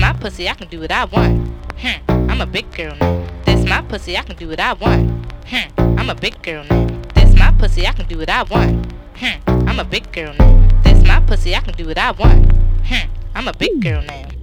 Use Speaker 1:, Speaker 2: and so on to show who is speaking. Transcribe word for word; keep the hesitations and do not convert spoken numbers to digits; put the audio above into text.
Speaker 1: my pussy, I can do what I want. Hmm, I'm a big girl now. This my pussy, I can do what I want. Hmm, I'm a big girl now. This my pussy, I can do what I want. Hmm, I'm a big girl now. This my pussy, I can do what I want. Hmm, I'm a big girl now.